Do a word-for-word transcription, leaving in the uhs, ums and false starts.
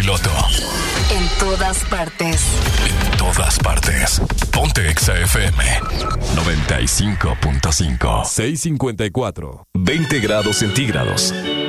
piloto. En todas partes. En todas partes. Ponte Exa F M noventa y cinco punto cinco. seiscientos cincuenta y cuatro. veinte grados centígrados.